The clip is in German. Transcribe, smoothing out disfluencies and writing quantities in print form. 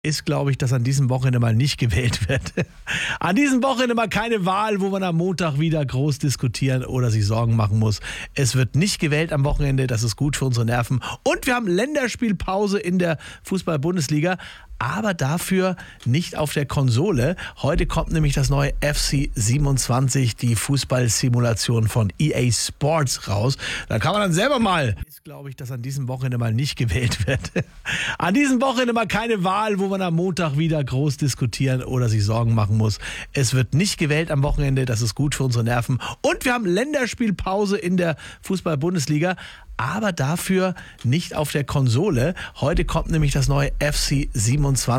ist, glaube ich, dass an diesem Wochenende mal nicht gewählt wird. An diesem Wochenende mal keine Wahl, wo man am Montag wieder groß diskutieren oder sich Sorgen machen muss. Es wird nicht gewählt am Wochenende, das ist gut für unsere Nerven. Und wir haben Länderspielpause in der Fußball-Bundesliga, aber dafür nicht auf der Konsole. Heute kommt nämlich das neue FC 27, die Fußballsimulation von EA Sports raus. Da kann man dann selber mal, ist, glaube ich, dass an diesem Wochenende mal nicht gewählt wird. An diesem Wochenende mal keine Wahl, wo man am Montag wieder groß diskutieren oder sich Sorgen machen muss. Es wird nicht gewählt am Wochenende, das ist gut für unsere Nerven. Und wir haben Länderspielpause in der Fußball-Bundesliga, aber dafür nicht auf der Konsole. Heute kommt nämlich das neue FC 27.